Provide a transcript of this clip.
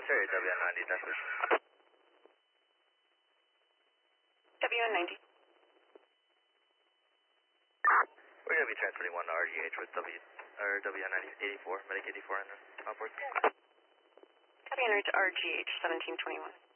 Cherry WN90, Denver. WN90. We're going to be transferring one to RGH with WN84, Medic 84 and onboard. Copy en route to RGH 1721.